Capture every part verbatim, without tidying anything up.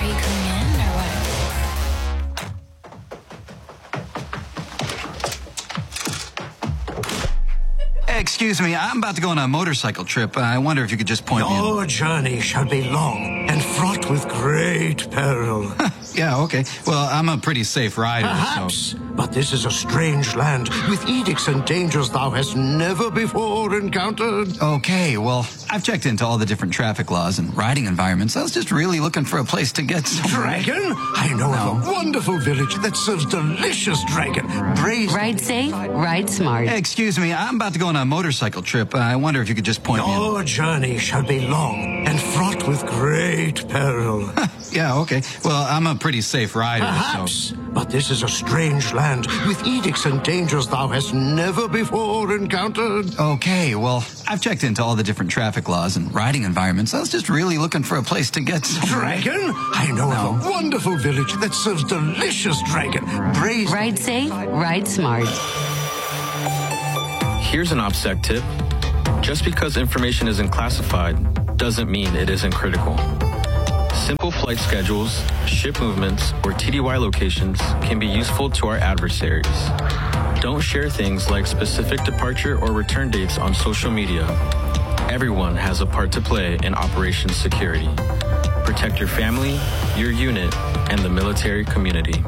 Are you coming in or what? Excuse me, I'm about to go on a motorcycle trip. I wonder if you could just point me in. Your journey shall be long and fraught with great peril. Yeah, okay. Well, I'm a pretty safe rider, Perhaps, so... but this is a strange land with edicts and dangers thou hast never before encountered. Okay, well, I've checked into all the different traffic laws and riding environments. I was just really looking for a place to get some... Dragon? I know No. of a wonderful village that serves delicious dragon. Braised... Ride safe, ride smart. Excuse me, I'm about to go on a motorcycle trip. I wonder if you could just point me in. Your journey shall be long and fraught with great peril. Yeah, okay. Well, I'm a pretty safe rider, Perhaps, so... but this is a strange land with edicts and dangers thou hast never before encountered. Okay, well, I've checked into all the different traffic laws and riding environments. I was just really looking for a place to get some... Dragon? I know No. of a wonderful village that serves delicious dragon. Braised... Ride safe, ride smart. Here's an OPSEC tip. Just because information isn't classified doesn't mean it isn't critical. Simple flight schedules, ship movements, or T D Y locations can be useful to our adversaries. Don't share things like specific departure or return dates on social media. Everyone has a part to play in Operation Security. Protect your family, your unit, and the military community.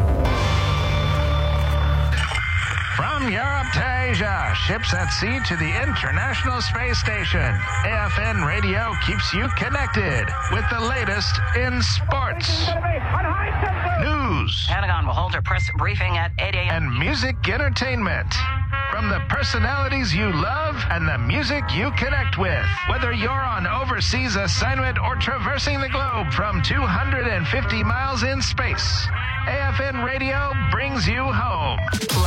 From Europe to Asia, ships at sea to the International Space Station. A F N Radio keeps you connected with the latest in sports, news, Pentagon will hold a press briefing at eight a.m. and music entertainment. From the personalities you love and the music you connect with. Whether you're on overseas assignment or traversing the globe from two hundred fifty miles in space, A F N Radio brings you home.